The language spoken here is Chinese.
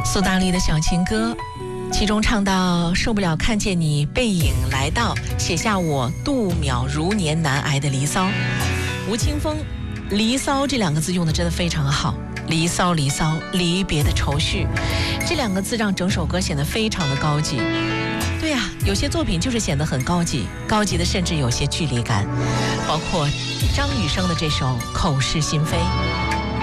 苏打绿的小情歌，其中唱到受不了看见你背影来到，写下我度秒如年难挨的离骚。吴青峰，离骚这两个字用的真的非常好，离骚离骚，离别的愁绪，这两个字让整首歌显得非常的高级。对呀，有些作品就是显得很高级，高级的甚至有些距离感，包括张雨生的这首《口是心非》。